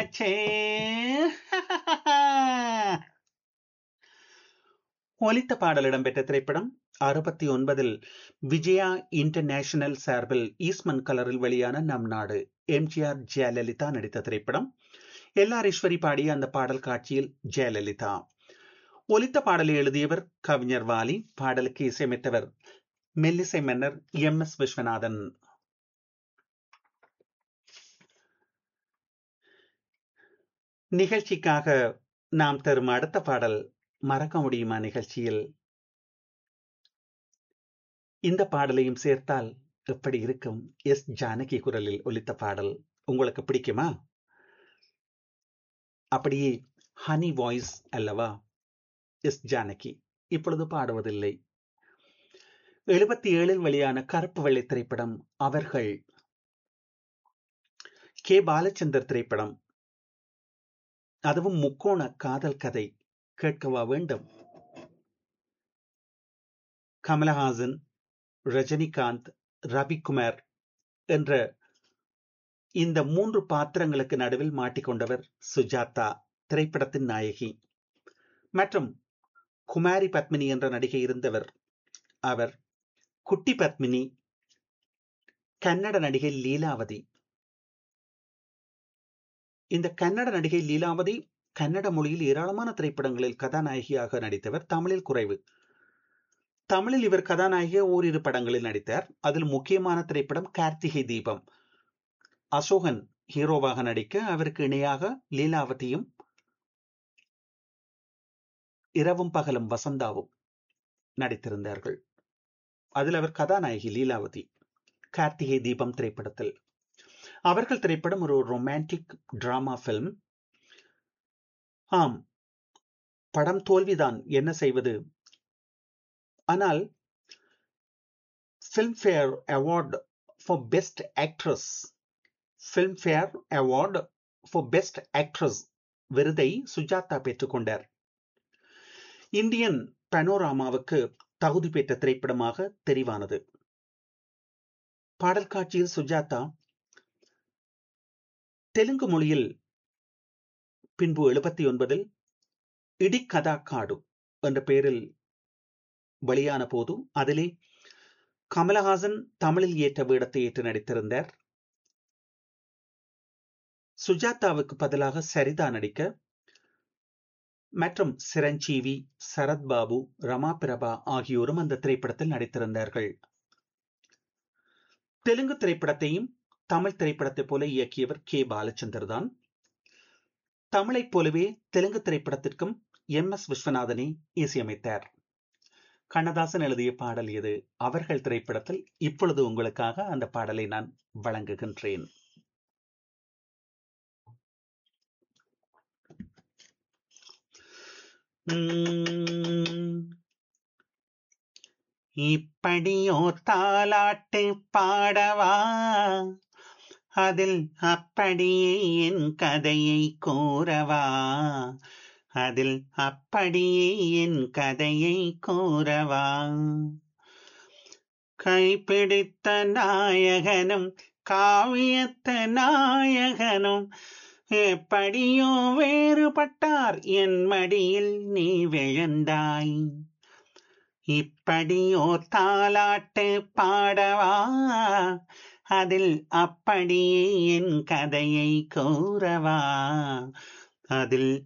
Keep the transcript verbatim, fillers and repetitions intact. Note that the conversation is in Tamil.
வந்தாச்சே. ஒலித்த பாடல் இடம்பெற்ற திரைப்படம் அறுபத்தி ஒன்பதில் விஜயா இன்டர்நேஷனல் சார்பில் ஈஸ்மன் கலரில் வெளியான நம் நாடு. எம்ஜிஆர் ஜெயலலிதா நடித்த திரைப்படம். எல் ஆர் ஈஸ்வரி பாடிய அந்த பாடல் காட்சியில் ஜெயலலிதா. ஒலித்த பாடலை எழுதியவர் கவிஞர் வாலி, பாடலுக்கு இசையமைத்தவர் மெல்லிசை மன்னர் எம் எஸ் விஸ்வநாதன். நிகழ்ச்சிக்காக நாம் தரும் அடுத்த பாடல் மறக்க முடியுமா நிகழ்ச்சியில் இந்த பாடலையும் சேர்த்தால் எப்படி இருக்கும்? எஸ் ஜானகி குரலில் ஒலித்த பாடல் உங்களுக்கு பிடிக்குமா? அப்படியே ஹனி வாய்ஸ் அல்லவா எஸ் ஜானகி. இப்பொழுது பாடுவதில்லை. எழுபத்தி ஏழில் வெளியான கருப்பு வெள்ளை திரைப்படம் அவர்கள். கே பாலச்சந்தர் திரைப்படம், அதுவும் முக்கோண காதல் கதை. கேட்கவா வேண்டும்? கமலஹாசன், ரஜினிகாந்த், ரவிக்குமார் என்ற இந்த மூன்று பாத்திரங்களுக்கு நடுவில் மாட்டிக்கொண்டவர் சுஜாதா, திரைப்படத்தின் நாயகி. மற்றும் குமாரி பத்மினி என்ற நடிகை இருந்தவர். அவர் குட்டி பத்மினி, கன்னட நடிகை லீலாவதி. இந்த கன்னட நடிகை லீலாவதி கன்னட மொழியில் ஏராளமான திரைப்படங்களில் கதாநாயகியாக நடித்தவர். தமிழில் குறைவு. தமிழில் இவர் கதாநாயகிய ஓரிரு படங்களில் நடித்தார். அதில் முக்கியமான திரைப்படம் கார்த்திகை தீபம். அசோகன் ஹீரோவாக நடிக்க அவருக்கு இணையாக லீலாவதியும் இரவும் பகலும் வசந்தாவும் நடித்திருந்தார்கள். அதில் அவர் கதாநாயகி லீலாவதி. கார்த்திகை தீபம் திரைப்படத்தில் அவர்கள் திரைப்படம் ஒரு ரொமான்டிக் டிராமா பிலிம். ஆம், படம் தோல்விதான், என்ன செய்வது. ஆனால் Filmfare award for best actress Filmfare award for best actress விருதை சுஜாதா பெற்றுக்கொண்டார். இந்தியன் பனோராமாவுக்கு தகுதி பெற்ற திரைப்படமாக தெரிவானது. பாடல் காட்சியில் சுஜாதா தெலுங்கு மொழியில் பின்பு எழுபத்தி ஒன்பதில் இடிக்கதா காடு என்ற பெயரில் வெளியான போது அதிலே கமலஹாசன் தமிழில் ஏற்ற வேடத்தை ஏற்று நடித்திருந்தார். சுஜாதாவுக்கு பதிலாக சரிதா நடிக்க மற்றும் சிரஞ்சீவி, சரத்பாபு, ரமா பிரபா ஆகியோரும் அந்த திரைப்படத்தில் நடித்திருந்தார்கள். தெலுங்கு திரைப்படத்தையும் தமிழ் திரைப்படத்தை போல இயக்கியவர் கே பாலச்சந்தர் தான். தமிழைப் போலவே தெலுங்கு திரைப்படத்திற்கும் எம் எஸ் விஸ்வநாதனை இசையமைத்தார். கண்ணதாசன் எழுதிய பாடல் இது. அவர்கள் திரைப்படத்தில் இப்பொழுது உங்களுக்காக அந்த பாடலை நான் வழங்குகின்றேன். இப்படியோ தாலாட்டு பாடவா, அதில் அப்படியே என் கதையை கூறவா, அதில் அப்படியே என் கதையை கூறவா. கைப்பிடித்த நாயகனும் காவியத்த நாயகனும் எப்படியோ வேறுபட்டார், என் மடியில் நீ விழுந்தாய். இப்படியோ தாலாட்டு பாடவா, அதில் அப்படியே என் கதையை கூறவா, அதில்